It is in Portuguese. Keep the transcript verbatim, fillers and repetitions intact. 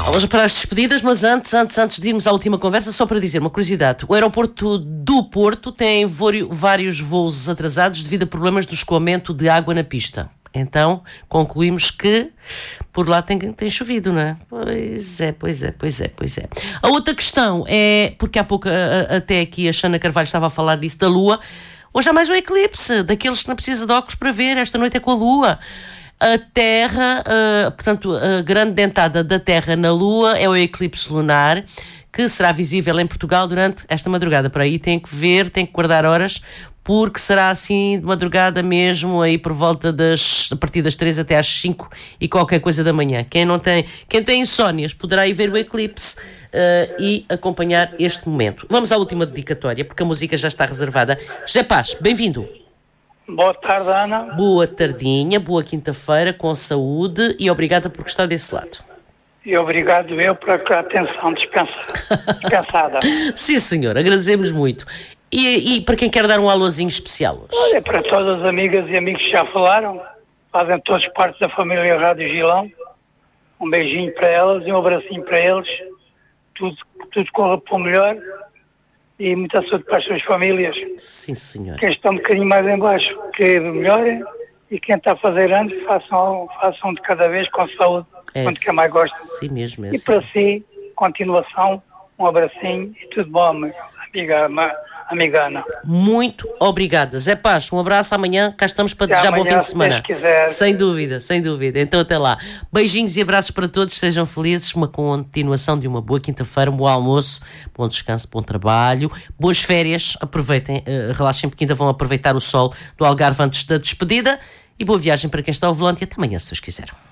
Vamos para as despedidas, mas antes, antes, antes de irmos à última conversa, só para dizer uma curiosidade. O aeroporto do Porto tem vários voos atrasados devido a problemas do escoamento de água na pista. Então, concluímos que por lá tem, tem chovido, não é? Pois é, pois é, pois é, pois é. A outra questão é, porque há pouco a, a, até aqui a Xana Carvalho estava a falar disso, da Lua. Hoje há mais um eclipse, daqueles que não precisa de óculos para ver. Esta noite é com a Lua. A Terra, uh, portanto, a grande dentada da Terra na Lua é o eclipse lunar, que será visível em Portugal durante esta madrugada. Por aí tem que ver, tem que guardar horas, porque será assim de madrugada mesmo, aí por volta das, a partir das três até às cinco e qualquer coisa da manhã. Quem não tem, quem tem insónias poderá ir ver o eclipse uh, e acompanhar este momento. Vamos à última dedicatória, porque a música já está reservada. José Paz, bem-vindo. Boa tarde, Ana. Boa tardinha, boa quinta-feira, com saúde e obrigada por estar desse lado. E obrigado eu por a atenção dispensa, dispensada. Sim, senhor, agradecemos muito. E, e para quem quer dar um alôzinho especial hoje? Olha, para todas as amigas e amigos que já falaram, fazem todos parte da família Rádio Gilão. Um beijinho para elas e um abracinho para eles. Tudo, tudo corra para o melhor. E muita saúde para as suas famílias. Sim, senhor. Quem está um bocadinho mais em baixo, que melhorem. E quem está a fazer anos, façam, façam de cada vez com saúde, é, quanto que mais gosta. Sim mesmo, é E assim. para si, continuação, um abracinho e tudo bom, amiga, amiga Ana. Muito obrigada. Zé Paz, um abraço. Amanhã cá estamos para desejar bom fim de semana. Sem dúvida, sem dúvida. Então até lá. Beijinhos e abraços para todos, sejam felizes. Uma continuação de uma boa quinta-feira, um bom almoço, bom descanso, bom trabalho, boas férias. Aproveitem, uh, relaxem porque ainda vão aproveitar o sol do Algarve antes da despedida. E boa viagem para quem está ao volante e até amanhã, se Deus quiser.